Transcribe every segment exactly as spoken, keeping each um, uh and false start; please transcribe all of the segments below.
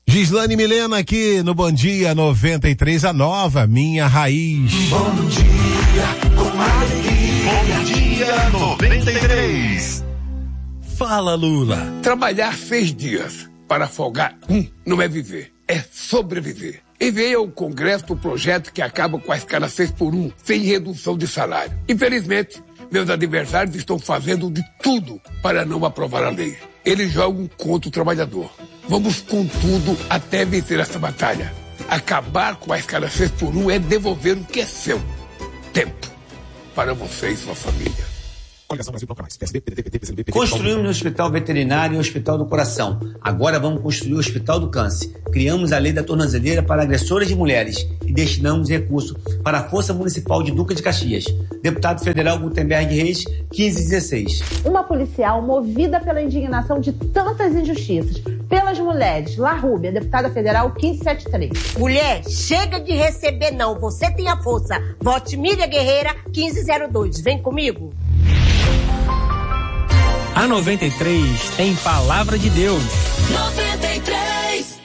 Gislane Milena aqui no Bom Dia noventa e três, a nova Minha Raiz. Bom dia com alegria. Bom dia noventa e três. Fala, Lula. Trabalhar seis dias para folgar um não é viver, é sobreviver. Enviei ao Congresso o projeto que acaba com a escala seis por um, sem redução de salário. Infelizmente, meus adversários estão fazendo de tudo para não aprovar a lei. Eles jogam contra o trabalhador. Vamos com tudo até vencer essa batalha. Acabar com a escala seis por um é devolver o que é seu. Tempo. Para você e sua família. Construímos o Hospital Veterinário e o Hospital do Coração. Agora vamos construir o Hospital do Câncer. Criamos a Lei da Tornozeleira para agressoras de mulheres e destinamos recurso para a Força Municipal de Duque de Caxias. Deputado Federal Gutenberg Reis, quinze dezesseis. Uma policial movida pela indignação de tantas injustiças. Pelas mulheres, La Rúbia, deputada federal quinze setenta e três. Mulher, chega de receber não. Você tem a força. Vote Miriam Guerreira, quinze zero dois. Vem comigo. A noventa e três tem palavra de Deus. noventa e três.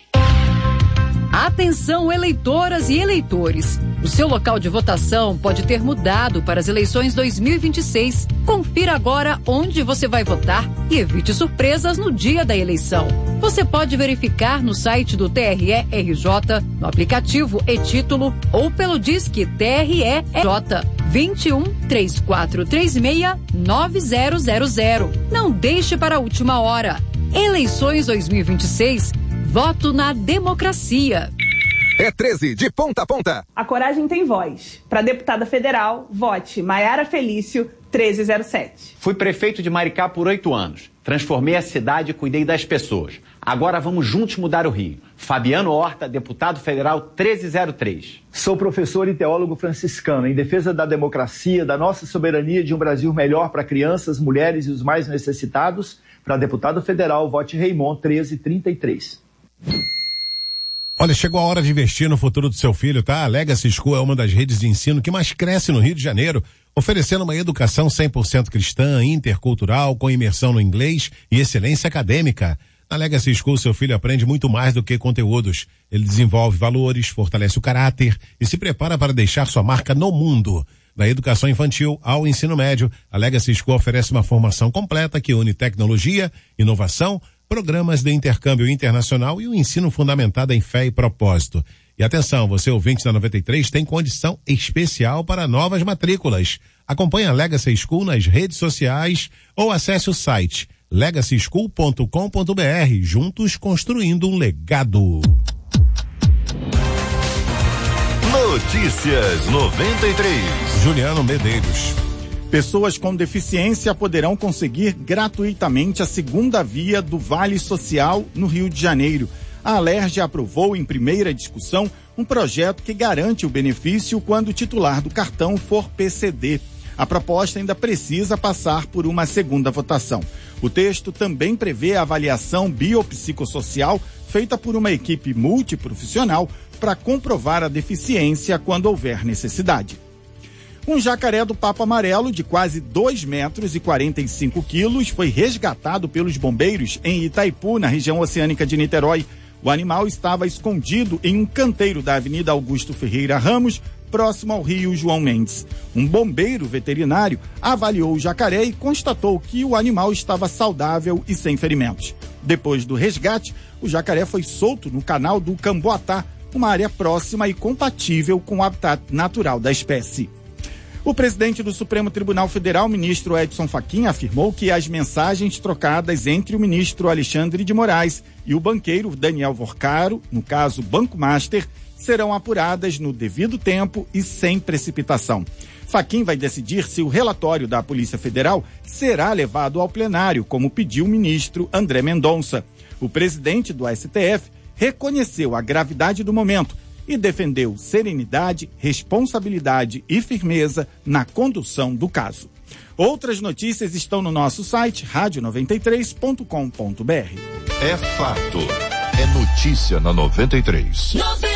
Atenção, eleitoras e eleitores. O seu local de votação pode ter mudado para as eleições dois mil e vinte e seis. Confira agora onde você vai votar e evite surpresas no dia da eleição. Você pode verificar no site do T R E R J, no aplicativo e-Título ou pelo Disque T R E R J vinte e um, três quatro três seis, nove zero zero zero. Não deixe para a última hora. Eleições dois mil e vinte e seis. Voto na democracia. É treze, de ponta a ponta. A coragem tem voz. Para deputada federal, vote Maiara Felício, treze zero sete. Fui prefeito de Maricá por oito anos. Transformei a cidade e cuidei das pessoas. Agora vamos juntos mudar o Rio. Fabiano Horta, deputado federal, treze zero três. Sou professor e teólogo franciscano em defesa da democracia, da nossa soberania de um Brasil melhor para crianças, mulheres e os mais necessitados. Para deputado federal, vote Raymond, treze trinta e três. Olha, chegou a hora de investir no futuro do seu filho, tá? A Legacy School é uma das redes de ensino que mais cresce no Rio de Janeiro, oferecendo uma educação cem por cento cristã, intercultural, com imersão no inglês e excelência acadêmica. Na Legacy School, seu filho aprende muito mais do que conteúdos. Ele desenvolve valores, fortalece o caráter e se prepara para deixar sua marca no mundo. Da educação infantil ao ensino médio, a Legacy School oferece uma formação completa que une tecnologia, inovação, programas de intercâmbio internacional e o ensino fundamentado em fé e propósito. E atenção, você ouvinte da noventa e três tem condição especial para novas matrículas. Acompanhe a Legacy School nas redes sociais ou acesse o site legacy school ponto com ponto b r. Juntos construindo um legado. Notícias noventa e três. Juliano Medeiros. Pessoas com deficiência poderão conseguir gratuitamente a segunda via do Vale Social no Rio de Janeiro. A Alerj aprovou em primeira discussão um projeto que garante o benefício quando o titular do cartão for P C D. A proposta ainda precisa passar por uma segunda votação. O texto também prevê a avaliação biopsicossocial feita por uma equipe multiprofissional para comprovar a deficiência quando houver necessidade. Um jacaré do papo amarelo de quase dois metros e quarenta e cinco quilos foi resgatado pelos bombeiros em Itaipu, na região oceânica de Niterói. O animal estava escondido em um canteiro da Avenida Augusto Ferreira Ramos, próximo ao rio João Mendes. Um bombeiro veterinário avaliou o jacaré e constatou que o animal estava saudável e sem ferimentos. Depois do resgate, o jacaré foi solto no canal do Camboatá, uma área próxima e compatível com o habitat natural da espécie. O presidente do Supremo Tribunal Federal, ministro Edson Fachin, afirmou que as mensagens trocadas entre o ministro Alexandre de Moraes e o banqueiro Daniel Vorcaro, no caso Banco Master, serão apuradas no devido tempo e sem precipitação. Fachin vai decidir se o relatório da Polícia Federal será levado ao plenário, como pediu o ministro André Mendonça. O presidente do S T F reconheceu a gravidade do momento e defendeu serenidade, responsabilidade e firmeza na condução do caso. Outras notícias estão no nosso site rádio noventa e três ponto com ponto b r. É fato. É notícia na noventa e três.